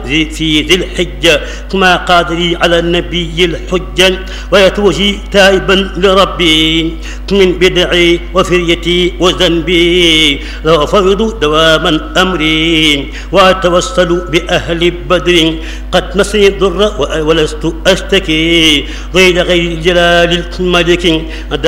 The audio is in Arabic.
في ذي الحجة كما قادري على النبي الحجة ويتوجي تائبا لربي من بدعي وفريتي وذنبي وأفوض دواما أمري وأتوسل بأهل بدر قد مسني الضر ولست أشتكي غير جلال الملك